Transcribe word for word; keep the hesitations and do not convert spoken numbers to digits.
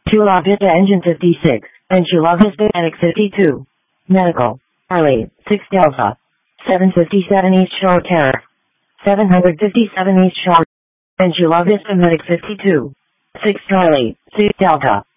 Chula Vista Engine fifty-six, and Chula Vista Medic fifty-two. Medical, Charlie, six Delta. seven fifty-seven East Shore Terrace. seven fifty-seven East Shore, and Chula Vista Medic fifty-two. six Charlie, six Delta.